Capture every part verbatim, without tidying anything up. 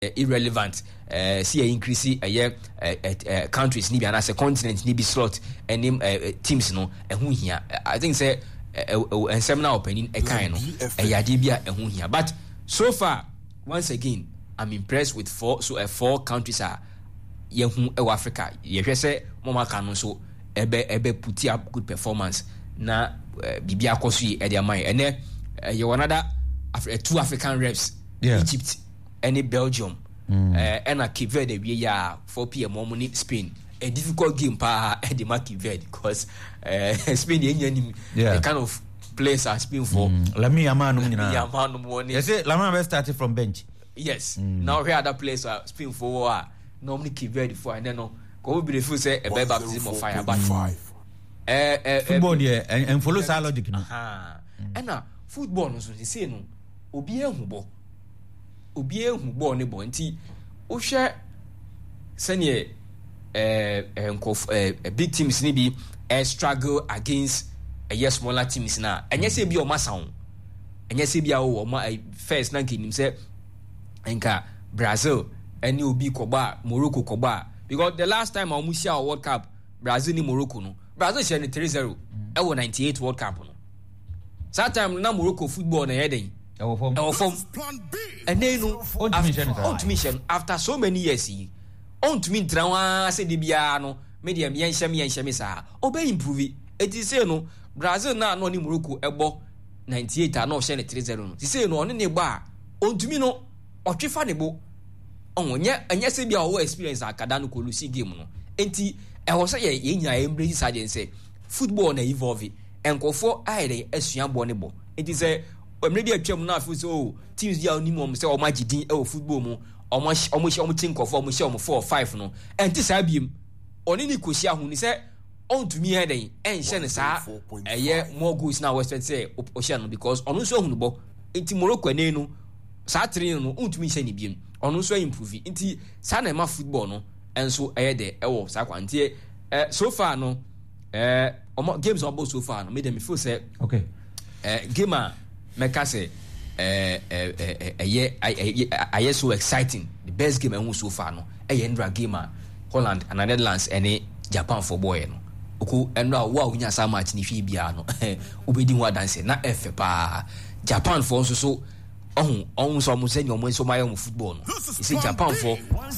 irrelevant uh, see a increase a year uh, uh, countries ni bi anase continent ni bi slot and uh, teams no ehun hia I think say and seminar opening a kind no e yade bia ehun hia but so far once again I'm impressed with four so uh, four countries are yehun e Africa ye hwe say mama kan no so ebe ebe put up good performance na uh, bibia akoso yi e dia man ene uh, you another Af- uh, two African reps yeah. Egypt and Belgium mm. uh, and a Cape Verde we ya four p.m. money Spain a difficult game pa at the Cape Verde because uh, Spain any yeah. the kind of players are Spain for mm. Lami Yamanu Yamanu you say Lama started from bench yes mm. now here other players are Spain for uh, normally Cape Verde for and then no go be the full say a better baptism of fire but five uh, uh, football yeah and, and follow uh, logic no aha and now football no so say no obi ehun bo obi ehun bo ne bo nti o hwe sene eh enkof eh big teams ni bi eh struggle against a yes smaller teams na enye se bi o masawo enye se bi a o ma first na kinim se enka Brazil any obi koba Morocco koba because the last time I musia World Cup Brazil ni Morocco no Brazil share three zero e wo ninety-eight World Cup no that time na Morocco football na heading our form our form and then no on to mission after so many years on to me trawa say de bia no media me yenhye me yenhye me sa obey improve it is say no Brazil na no ni Morocco ebo ninety-eight na o share three zero no ti say no on ne gba on to me no otwefa ne bo onye anya say bia o experience akada no ko lucy game no enti e wo say ye nyina embrace sergeant say football na evolve enkofo aire asua bo ne bo enti say emre atwam na afu so teams dia oni mo say o magidin e o football mu o mo o mo o mo tinkofo o mo she o mo four or five no enti sa biem oni ni kosi ahu ni say on to me heading en she ne sa eye more goals na west say o she no because onu so hu bo enti Morocco ne no sa three no on to me she ne biem onu so improve enti sa na ma football no enso eye de e wo sa kwante eh so far no eh games on both so far no made them feel say okay eh game a meka say eh eh eh eh eh so exciting the best game I so far no eh ndra game a Holland and Netherlands and Japan for boy no oku endra wa unya sa match ni fi bia no obedi wa dance na efe pa Japan for so so on on so mo say ni omo so my own football no you see Japan for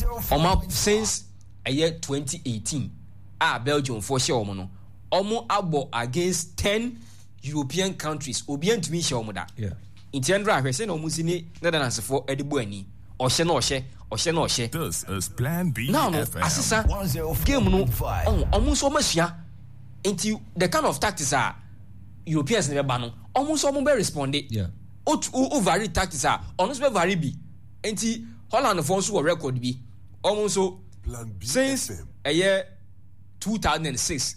omo since eh twenty eighteen ah Belgium for sure omo no omo abo against ten European countries obi antumi hye omo da yeah intendra ahwese na omo si ni Netherlands for edibo ani ohye na ohye ohye na ohye this is Plan B now no asisa game no omo so masua enti the kind of tactics are Europeans never ba no omo so omo be respond yeah o o vary tactics are omo so be vary bi enti Holland for so record bi omo so since a year two thousand six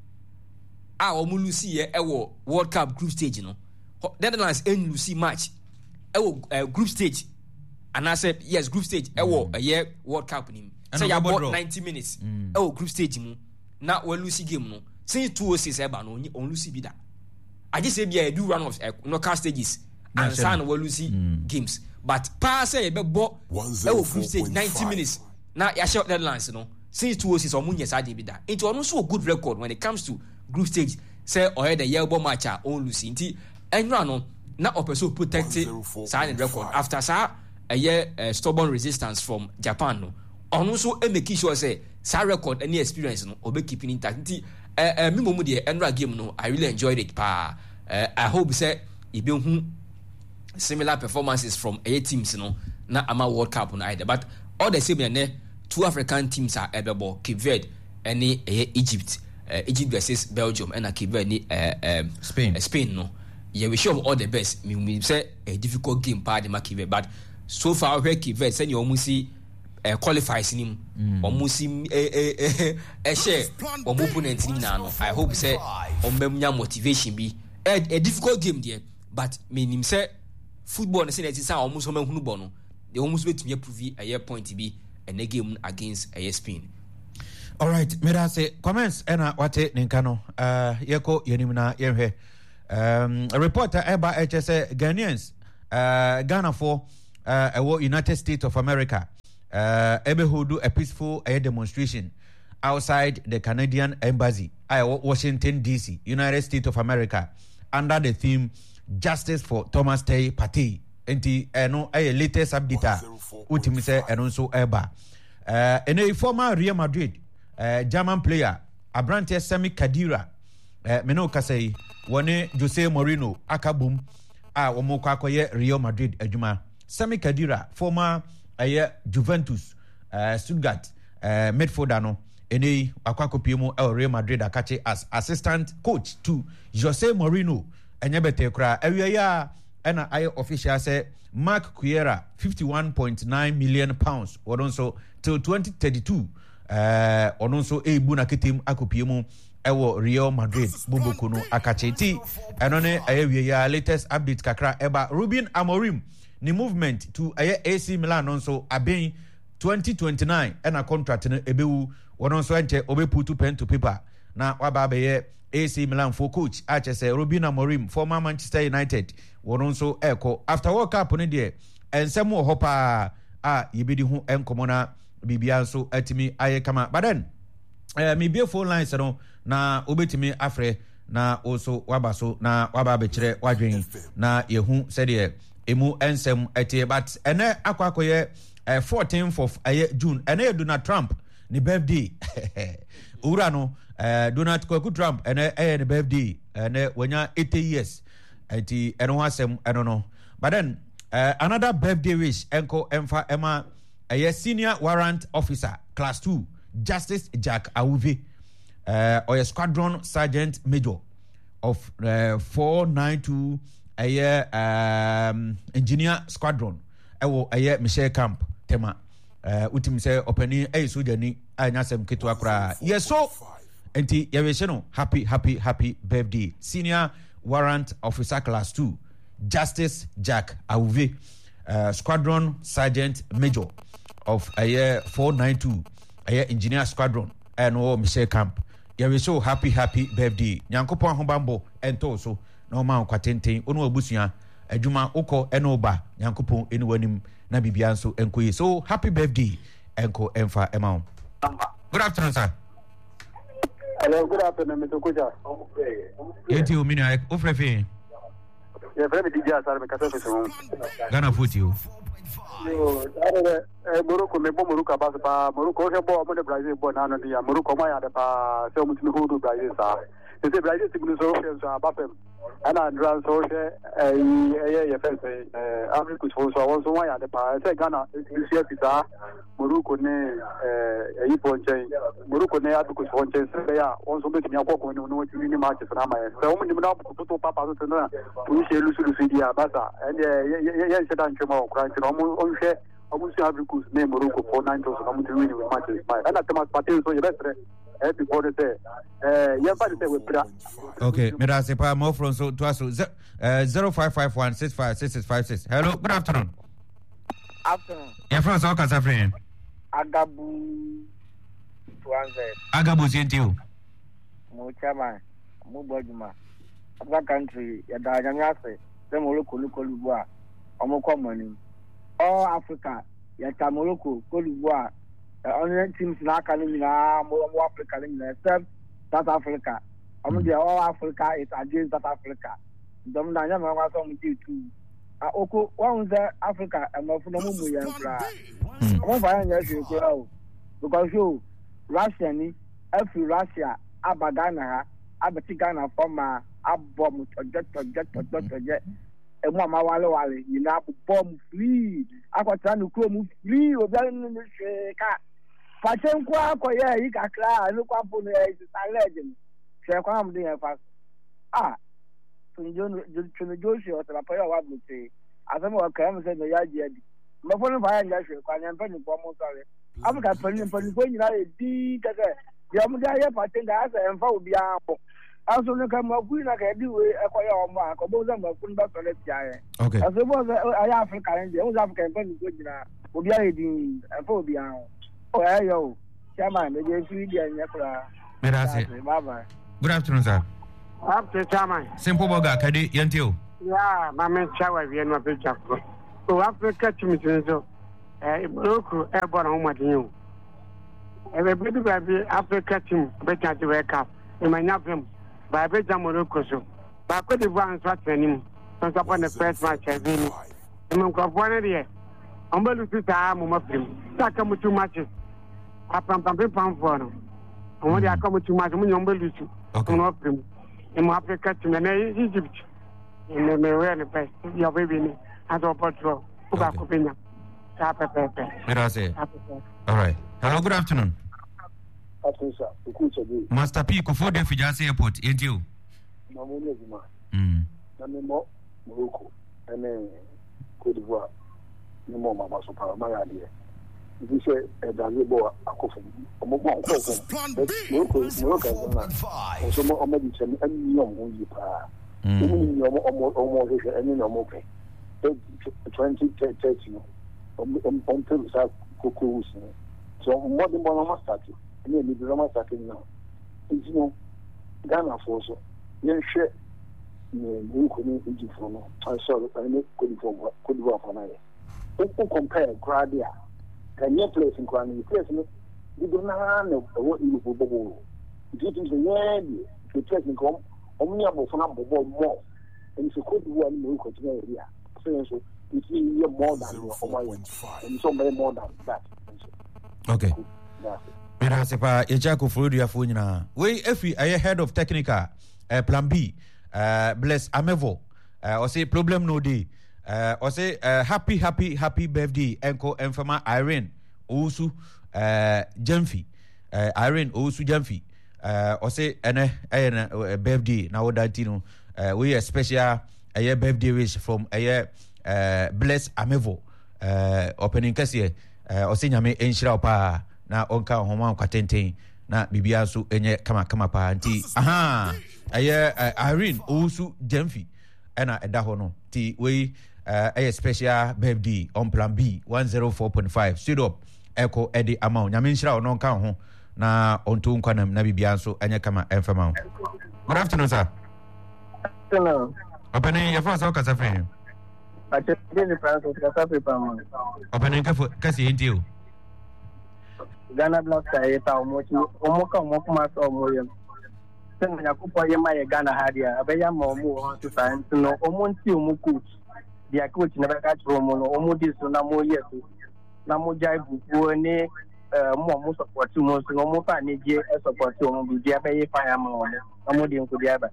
ah omo lucy ye e wo World Cup group stage no Netherlands en lucy match e wo uh, group stage and I said yes group stage e wo a year World Cup ni say ya bought ninety minutes e wo group stage mu na we lucy game no since two oh six e ba no on lucy bi da I just say be do run of uh, knockout stages and san we lucy mm. games but pass say e be bo e wo group stage ninety minutes na ya shot Netherlands no since two oh six omo nya sa de bi da it was also a good record when it comes to group stage say or the year bomb match on Lucy nti enra no na opeso protect sign record after sa a year uh, stubborn resistance from Japan no onu so e make sure say sa record any experience no obe keep intact nti eh eh me momu de enra game no I really enjoyed it pa uh, I hope say e be hu similar performances from a teams no na ama World Cup no either but all the same ne two African teams are ebebo Cape Verde and Egypt Uh, Egypt versus Belgium and Cape Verde uh, um, Spain uh, Spain no yeah we show all the best me we say a difficult game part the Cape Verde but so far where Cape Verde say you almost see uh, qualifies him almost see eh eh eh share or opponent ni na no I hope say on memnya motivation be a, a difficult game there but me nim say football na say na say almost so menhunu bo no they almost wait me prove a year point be and a game against a Spain. All right, mera say comments ena wate ninkano uh yeko yenimna yenhwe um a reporter eba H S Ghanaians uh Ghana for uh uh, uh, United States of America uh, ebe hold a peaceful uh, demonstration outside the Canadian Embassy uh, Washington D C, United States of America, under the theme Justice for Thomas Tay Partey. Enti eno uh, latest update ultimi say eno so eba uh, ene former Real Madrid uh, German player Abrante Sami Khedira uh, meno kasai wone Jose Mourinho akabum a womo kwa akoye Real Madrid adwuma. Sami Khedira former uh, Juventus uh, Stuttgart uh, midfielder no ene akwakopiemu el Real Madrid akache as assistant coach to Jose Mourinho enyebete kra awie ya ena aye official say Mark Cuera fifty-one point nine million pounds odonso till twenty thirty-two uh odonso e bu na ketem akopiemu ewo Real Madrid buboko no akache ti eno ne aye wie ya latest update kakra eba Ruben Amorim ni movement to aye A C Milan onso aben twenty twenty-nine ena contract no ebewu odonso enche obeputu pen to paper na waba be A C Milan for coach Achese Ruben Amorim former Manchester United wonso eko after World Cup ne de ensem wo hopa a yebedi hu enkomo na bibia so atimi aye kama but then eh me be phone lines no na obetimi afre na also waba so na waba be kire wadwen na yehu sede emu ensem etie but ene akwa akoye fourteenth of June ene Donald Trump ni birthday ura no Uh, Donald Kwaku Trump and uh, uh, birthday and uh, when you're eighty years and he and was I don't know but then uh, another birthday wish Enko Emfa Emma a senior warrant officer class two Justice Jack Awuve uh, or a squadron sergeant major of uh, four ninety-two a year um, engineer squadron a year Michelle Camp tema uh, utim say openi a soldier ni anyasem ketu akra yes so enti yawesheno happy happy happy birthday senior warrant officer class two Justice Jack Awuve uh, squadron sergeant major of a year four ninety-two a year engineer squadron and oh Michelle Camp yawesho happy happy birthday nyankopon hobambo ento so no ma kwatenten onu abusua adwuma ukọ eno ba nyankopon eni wanim na bibia nso enkoyi so happy birthday enko emfa emao. Good afternoon sir. Hello, good afternoon, Mister Kuja. Yeti o mini o frefe. Yeah, frame D J Asar me kaso so. Gana foot you. Yo, eh Morocco me bo Morocco ba ba Morocco he bo mo de Brazil bo na no dia Morocco ma ya de pa se mo tinu hudu Brazil sa. Se Brazil tinu so fe so ba fem. Ana ndran so she eh eh ye fe se eh Africa so so won so wa ya de pa se Ghana isia pita Morocco ne eh yi ponche Morocco ne Africa so ponche se ya won so be tinu akoko ne no tinu ni ma che na ma ye. Se mo ni mo na ko to papa so na tu se lu su lu dia basa. And ye ye se dan chemo kra tinu mo on she omusi Africa ne Morocco four nine thousand na mo tinu ni ma che. Ana tema party so ye betre before the day. Uh, yeah, but they will okay, me da se pa more from so to us uh zero five five one six five six six five six. Hello, good afternoon. Afternoon. Yeah, from so kasa friend. Agabu Tuanze. Agabu sentiu. Mo chama, mo bojuma. Africa country ya da nyanyase, se Morocco Kolubua. Omo komoni. All Africa ya ta Morocco Kolubua. Uh, only teams na academy na more Africa except South Africa. I'm mm. all Africa is against South Africa. Dom na nyama wa so mu too. Ah oko one the Africa am of no mu yan fra. Mo ba yan yes ko o. Because you Russia ni every Russia abagana ha abeti Ghana former abom project project project e mo ma wale wale ni na bomb free. Akwata no kro mu free obi an ni hwe ka Pachen kwa kwa ye yi kakra anu kwa pu ne is legend. She kwa am dey fast. Ah. Tunjo tunjo Joshua o tla pa ya wa bute. Asema wa kram se no ya ji adi. Mo fo no fa ya nja hwe kwa nya mpa ni po mo sore. Africa pani pani ko nyina e di kaka. Ya mu da ye pachen da asa emfa obi awo. Aso no ka mo ku na ka di we e kwa ya o mo akobo za mo ku nba sore ti aye. Okay. Aso bo ya Africa nje, o za Africa pani ko nyina. Obi aye di emfa obi awo. Oh, hey, yo. Chairman, the J P D and Yakura. Bye bye. Good afternoon, sir. After Chairman. Simple Boga, Kadi, Yantio. Yeah, my man, Chawa, we are not a picture. o Africa team so eh Morocco e born on madin e be be be Africa team be chance wake up e manya fam ba be jam Morocco so ba ko di van so atenim so support the first match again e mo ko fone de on be lu ta mo mafrim ta ka mu two matches apam pam pam for no on dey come two matches mo nyom be lu tu no frim e mo Africa team na Egypt in the way the best your baby ni ato patrol uba ko penya ta pepe Mirase. All right. Hello, good afternoon. Afisa, ukuche Master P ko for the Fijase airport entiu. Na mo ne bima. Mm. Na me mo Morocco ene Côte d'Ivoire. Ni mo mama so para ma ya de. Ibi se e da le bo akofo. Omo bo akofo. Morocco Morocco na. So mo omo di chemi ani yo mo yi pa. Mm. Ni omo omo omo se eni no mo pe. twenty thirty um um um to sa kokos so more than one almost started and then the almost started now you know Ghana for so yen hwe ni ko ni Egypt for no I saw I need could for could go for na if compare gradia can you place in Kwani place no you do na na what you go go it is the the place in come omni abo for na bobo more and so could go and go to area so it's more than and so many more than that. Okay. Mira sepa Ejako Florida Funyina. We if we are head of technical uh, plan B uh, bless Amevo uh, or say problem no day uh, or say uh, happy happy happy birthday Enko Enfama Irene Ousu uh, Jamfi uh, Irene Ousu Jamfi uh, or say ene uh, birthday now that you know uh, we a special a year birthday wish from a year uh, bless Amevo uh, opening kasiye uh, o se nyame enhyira pa na onka homa kwatenten na bibia so enye kama kama pa nti aha a year uh, Irene Ousu Jamfi ena eda ho no ti we uh, a special birthday on plan B one oh four point five stood up echo edi amount nyame enhyira ono nka ho na onto nkwanam na bibia so enye kama enfama. Good afternoon, sir. Hello. Opening your first Okasa friend. I just did the process of Okasa paper. Opening Kasi into Ghana Black Star, Omoka, Mokma, or William. Send me a couple of my Ghana Hadia, a very more to find to know Omonti Muku. The coach never catch Romo, Omodis, Namo Yesu, Namo Jaibu, Buene, more support to most, no more funny, a support to Biabay Fireman, Amodium to the other.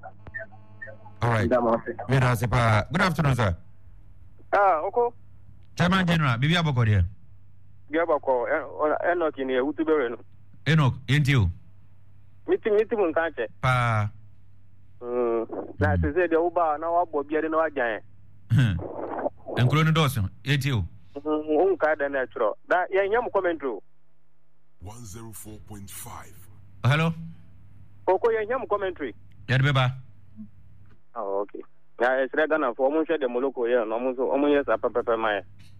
All right. Good afternoon, sir. Ah, okay. Chairman General, Bibi Aboko here. Biaboko, Enoch in here, Utubero. Enoch, ain't you? Meeting, meeting, and catch it. Pa. Hm. That is it, the Uba, now I'll be a no giant. And Colonel Dawson, ain't you? Um, kind of natural. That young comment through. one oh four point five. Hello? Oko, young commentary. Yadbeba. Oh, okay. Yeah, it's ready now for almost the Moloko here. No, almost almost yes, a papa my.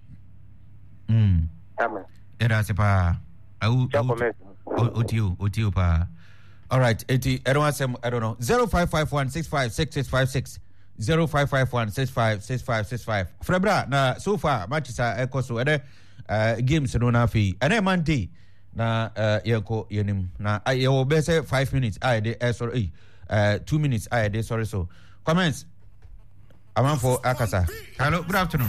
Hmm. Amen. Era sepa. Au. Otiu, otiu pa. All right. Eighty. I don't know. I don't know. Zero five five one six five six six five six. Zero five five one six five six five six five. Frebra na so far matches are echo so ede uh games no na fi. Ene Monday na uh yeko yenim na I will be say five minutes. I dey uh, sorry uh two minutes. I dey sorry so. Comments. I'm for Akasa. Hello, good afternoon.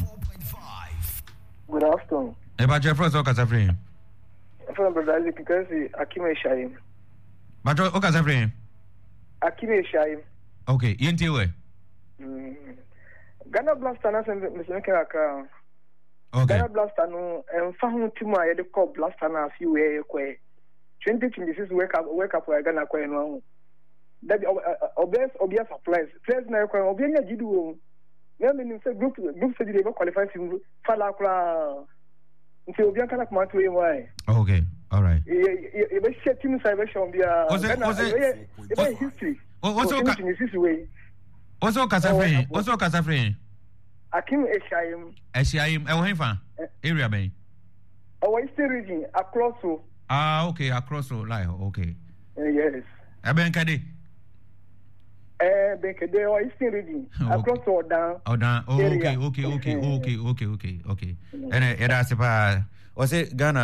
Good afternoon. Eba Jeffrey Okasa free. From Brother because Akime Shaim. But Okasa free. Akime Shaim. Okay, yenti we. Mm. Ghana Blaster na sem Mister Kaka. Okay. Ghana Blaster no em fa hu timu a ye de call Blaster na fi we kwe. twenty twenty-six wake up wake up we Ghana kwe no. That obvious obvious supplies. Players na kwe obi nya jidu wo. Me me say group group say they go qualify to fala kula. Nti obi an kana kuma to e why. Okay, all right. E e be share team side be show bia. Ghana e history. What's okay? What's Okasa free? What's Okasa free? Akim Eshaim. Eshaim, eh, where area be? Our Eastern region, across. Ah, okay, across so like okay. Uh, yes. Aben kadi. Eh, Bekede or Eastern region, across or down. Oh, down. Oh, okay, okay, okay, okay, okay, okay, okay. And it has a was it Ghana